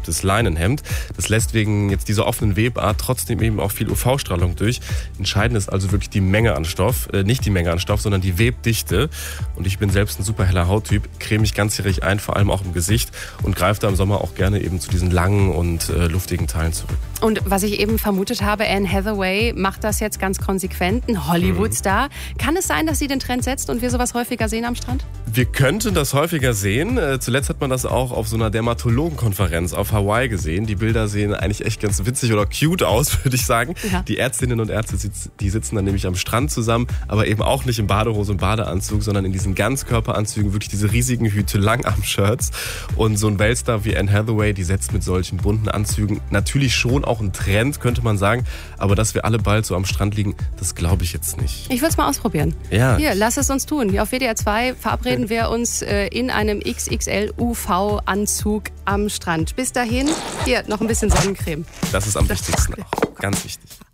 gewebtes Leinenhemd. Das lässt wegen jetzt dieser offenen Webart trotzdem eben auch viel UV-Strahlung durch. Entscheidend ist also wirklich die Menge an Stoff. Nicht die Menge an Stoff, sondern die Webdichte. Und ich bin selbst ein super heller Hauttyp, creme mich ganzjährig ein, vor allem auch im Gesicht und greife da im Sommer auch gerne eben zu diesen langen und luftigen Teilen zurück. Und was ich eben vermutet habe, Anne Hathaway macht das jetzt ganz konsequent, ein Hollywood-Star. Kann es sein, dass sie den Trend setzt und wir sowas häufiger sehen am Strand? Wir könnten das häufiger sehen. Zuletzt hat man das auch auf so einer Dermatologenkonferenz auf Hawaii gesehen. Die Bilder sehen eigentlich echt ganz witzig oder cute aus, würde ich sagen. Ja. Die Ärztinnen und Ärzte, die sitzen dann nämlich am Strand zusammen, aber eben auch nicht in Badehose und Badeanzug, sondern in diesen Ganzkörperanzügen, wirklich diese riesigen Hüte, Langarm-Shirts. Und so ein Weltstar wie Anne Hathaway, die setzt mit solchen bunten Anzügen natürlich schon auch einen Trend, könnte man sagen. Aber dass wir alle bald so am Strand liegen, das glaube ich jetzt nicht. Ich würde es mal ausprobieren. Ja. Hier, lass es uns tun. Hier auf WDR 2 verabreden wir uns in einem XXL UV-Anzug am Strand. Bis dahin, hier noch ein bisschen Sonnencreme. Das ist am wichtigsten auch. Ganz wichtig.